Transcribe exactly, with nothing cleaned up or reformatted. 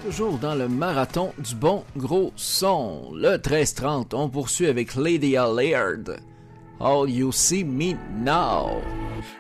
Toujours dans le marathon du bon gros son. Le treize trente, on poursuit avec Lady Allard. All You See Me Now.